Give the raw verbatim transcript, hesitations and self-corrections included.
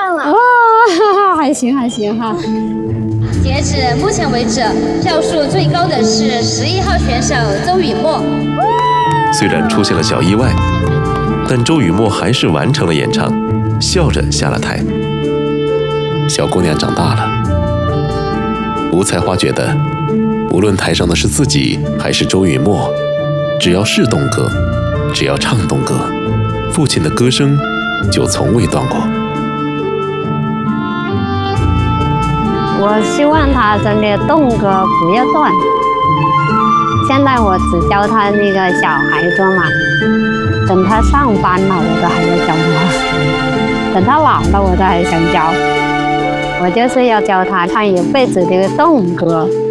样了。 哦，还行还行哈。 截止目前为止，票数最高的是十一号选手周雨墨。 虽然出现了小意外，但周雨墨还是完成了演唱，笑着下了台。小姑娘长大了。吴彩花觉得，无论台上的是自己还是周雨墨，只要是动歌，只要唱动歌，父亲的歌声就从未断过。 我希望他真的动歌不要断。现在我只教他那个小孩子嘛，等他上班了，我都还要教他；等他老了，我都还想教。我就是要教他唱一辈子的动歌。